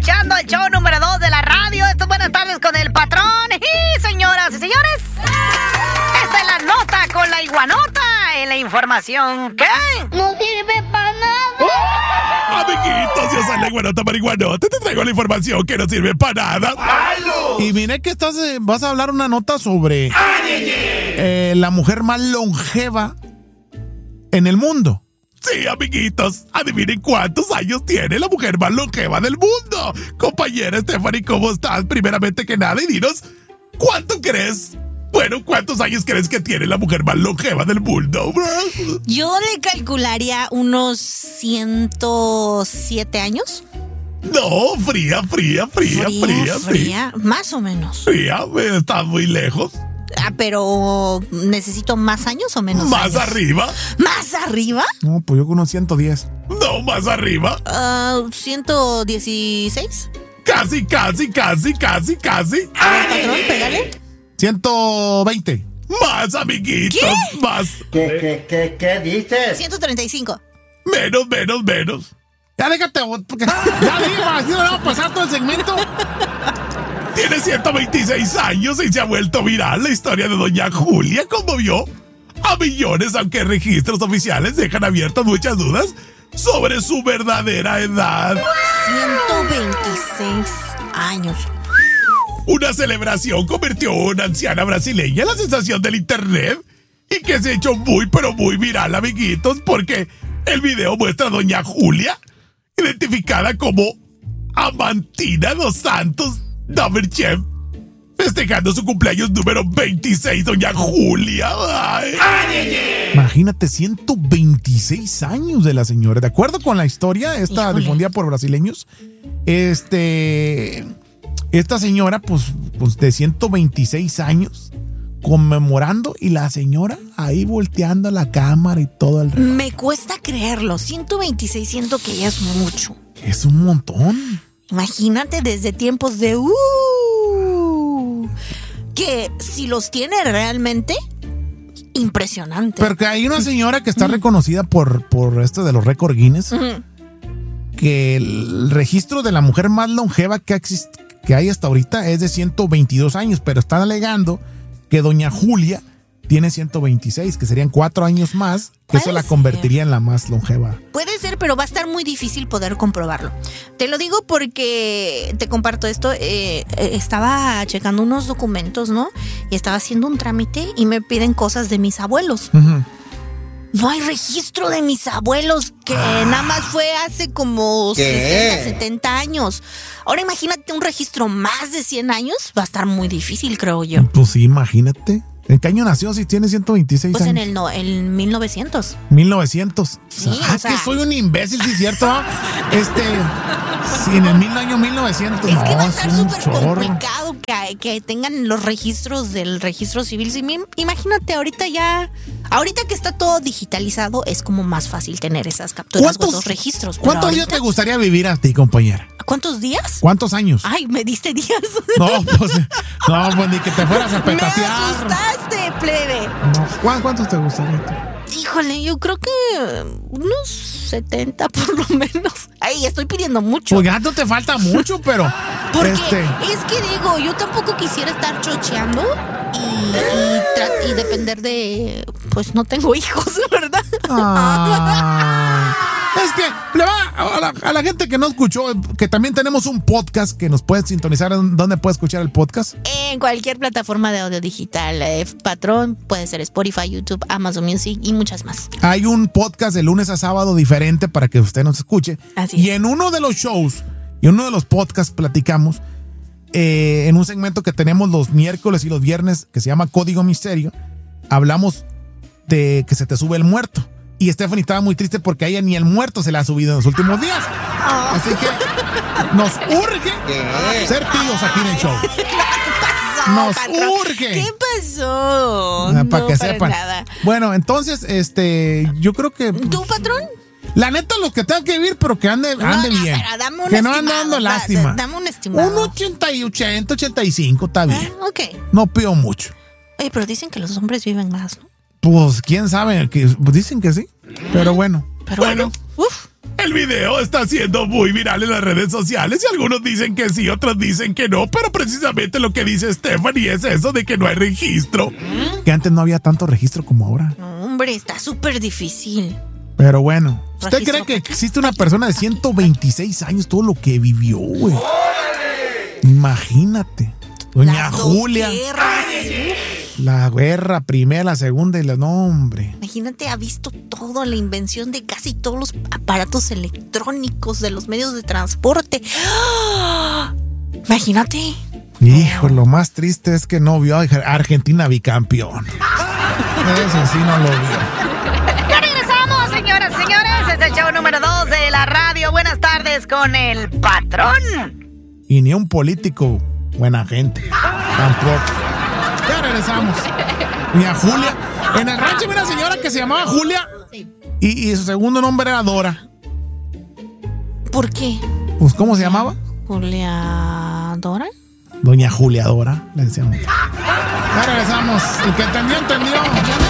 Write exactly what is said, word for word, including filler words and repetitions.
escuchando el show número dos de la radio. Esto es Buenas Tardes con el Patrón. Y señoras y señores, esta es la nota con la iguanota en la información que no sirve para nada. ¡Oh! Amiguitos, yo soy la iguanota marihuanota. Te traigo la información que no sirve para nada. ¡Halo! Y mire que estás, eh, vas a hablar una nota sobre eh, la mujer más longeva en el mundo. Sí, amiguitos, adivinen cuántos años tiene la mujer más longeva del mundo. Compañera Stephanie, ¿cómo estás? Primeramente que nada, y dinos, ¿cuánto crees? Bueno, ¿cuántos años crees que tiene la mujer más longeva del mundo? Yo le calcularía unos ciento siete años. No, fría, fría, fría, fría, fría. Fría, más o menos. Fría, está muy lejos. Ah, pero ¿necesito más años o menos ¿Más años? arriba? ¿Más arriba? No, pues yo con unos ciento diez. No, más arriba. Uh, ¿ciento dieciséis? Casi, casi, casi, casi, casi. A ver, patrón, pégale. ciento veinte. Más, amiguitos, ¿Qué? más. ¿Qué, qué, qué, qué dices? ciento treinta y cinco. Menos, menos, menos. Ya déjate, porque ya diga, así no va a pasar todo el segmento. Tiene ciento veintiséis años y se ha vuelto viral. La historia de doña Julia conmovió a millones, aunque registros oficiales dejan abiertas muchas dudas sobre su verdadera edad. ciento veintiséis años. Una celebración convirtió a una anciana brasileña en la sensación del internet y que se ha hecho muy, pero muy viral, amiguitos, porque el video muestra a doña Julia, identificada como Amantina dos Santos Daverchev, festejando su cumpleaños número veintiséis, doña Julia. Ay. Imagínate, ciento veintiséis años de la señora. De acuerdo con la historia, esta Híjole. difundida por brasileños, este, esta señora, pues, pues de ciento veintiséis años, conmemorando, y la señora ahí volteando la cámara y todo el reloj. Me cuesta creerlo. ciento veintiséis siento que ya es mucho. Es un montón. Imagínate desde tiempos de... Uh, que si los tiene realmente, impresionante. Pero que hay una señora que está reconocida por, por esto de los récord Guinness, Ujú. que el registro de la mujer más longeva que, exist- que hay hasta ahorita es de ciento veintidós años, pero están alegando que doña Julia tiene ciento veintiséis, que serían cuatro años más, que eso Puede la ser. convertiría en la más longeva. Puede ser, pero va a estar muy difícil poder comprobarlo. Te lo digo porque te comparto esto. eh, eh, estaba checando unos documentos, ¿no? Y estaba haciendo un trámite y me piden cosas de mis abuelos. Ujú. No hay registro de mis abuelos, que nada más fue hace como ¿Qué? sesenta, setenta años. Ahora imagínate un registro más de cien años, va a estar muy difícil, creo yo. Pues sí, imagínate. ¿En qué año nació si tiene ciento veintiséis Pues años? en el no, en mil novecientos. mil novecientos. Sí, ah, o sea- que soy un imbécil, sí es cierto. Este, sí, en el mil año mil novecientos. Es no, que va a es estar un súper chorro. complicado que, que tengan los registros del registro civil. Si mi- imagínate, ahorita ya, ahorita que está todo digitalizado, es como más fácil tener esas capturas o esos registros. pero ¿Cuántos días ahorita- te gustaría vivir a ti, compañera? ¿Cuántos días? ¿Cuántos años? Ay, me diste días. No, pues, no, pues ni que te fueras a Me petatear. asustaste, plebe. No, ¿cuán- ¿Cuántos te gustaría? Híjole, yo creo que unos setenta por lo menos. Ay, estoy pidiendo mucho. Pues ya no te falta mucho, pero. Porque este, es que digo, yo tampoco quisiera estar chocheando y, y, tra- y depender de... Pues no tengo hijos, ¿verdad? ah, es que le va a la, a la gente que no escuchó, que también tenemos un podcast que nos puede sintonizar. ¿Dónde puede escuchar el podcast? En cualquier plataforma de audio digital, eh, patrón, puede ser Spotify, YouTube, Amazon Music y muchas más. Hay un podcast de lunes a sábado diferente para que usted nos escuche. Así y es. en uno de los shows, y en uno de los podcasts platicamos, eh, en un segmento que tenemos los miércoles y los viernes, que se llama Código Misterio, hablamos de que se te sube el muerto. Y Stephanie estaba muy triste porque a ella ni el muerto se le ha subido en los últimos días. Así que nos urge ¿Qué? ser tíos aquí en el show. ¿Qué pasó, Nos patrón? urge. ¿Qué pasó? Ah, para No, que para sepan. nada. Bueno, entonces, este, yo creo que ¿Tú, patrón? la neta, los que tengan que vivir, pero que ande, No, ande no, bien. pero dame un Que no ande estimado, dando da- lástima. da- dame un estimado. Un ochenta y ochenta, ochenta y cinco, está bien. Ah, ok. No pido mucho. Oye, pero dicen que los hombres viven más, ¿no? Pues quién sabe, que, pues dicen que sí. Pero bueno. Pero bueno, Bueno. uf. El video está siendo muy viral en las redes sociales y algunos dicen que sí, otros dicen que no, pero precisamente lo que dice Stephanie es eso de que no hay registro. Que antes no había tanto registro como ahora. No, hombre, está súper difícil. Pero bueno, ¿usted Registro. cree que existe una persona de ciento veintiséis años todo lo que vivió, güey? Imagínate. Doña Las dos Julia. guerras. La guerra primera, la segunda y la... No, hombre. Imagínate, ha visto todo, la invención de casi todos los aparatos electrónicos, de los medios de transporte. ¡Ah! Imagínate. Hijo, lo más triste es que no vio a Argentina bicampeón. Eso sí no lo vio. Ya regresamos, señoras y señores. Es el show número dos de la radio. Buenas tardes con el patrón. Y ni un político buena gente. Tampoco. Ya regresamos. Doña Julia. En el rancho había una señora que se llamaba Julia. Y, y su segundo nombre era Dora. ¿Por qué? Pues, ¿cómo se llamaba? Julia Dora. Doña Julia Dora, le decíamos. Ya regresamos. El que entendió, entendió.